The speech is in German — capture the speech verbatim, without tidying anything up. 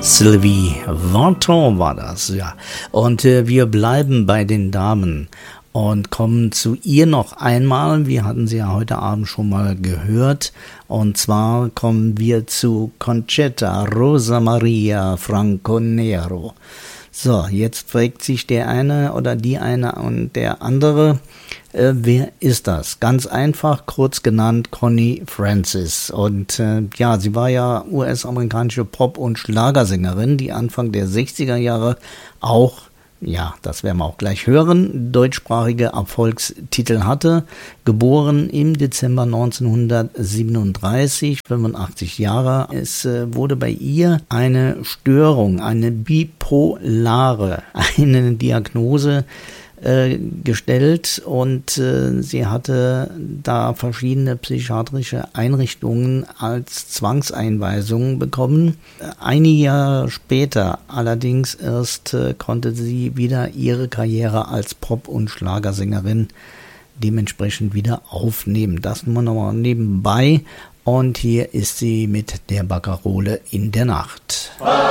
Sylvie Vartan war das, ja. Und äh, wir bleiben bei den Damen und kommen zu ihr noch einmal. Wir hatten sie ja heute Abend schon mal gehört. Und zwar kommen wir zu Conchetta Rosa Maria Franco-Nero. So, jetzt fragt sich der eine oder die eine und der andere, äh, wer ist das? Ganz einfach, kurz genannt, Connie Francis. Und äh, ja, sie war ja U S-amerikanische Pop- und Schlagersängerin, die Anfang der sechziger Jahre auch, ja, das werden wir auch gleich hören, deutschsprachige Erfolgstitel hatte. Geboren im Dezember neunzehnhundertsiebenunddreißig, fünfundachtzig Jahre. Es äh, wurde bei ihr eine Störung, eine bipolare, eine Diagnose äh, gestellt und äh, sie hatte da verschiedene psychiatrische Einrichtungen als Zwangseinweisungen bekommen. Einige Jahre später allerdings erst äh, konnte sie wieder ihre Karriere als Pop- und Schlagersängerin dementsprechend wieder aufnehmen. Das nur noch mal nebenbei. Und hier ist sie mit der Barkarole in der Nacht.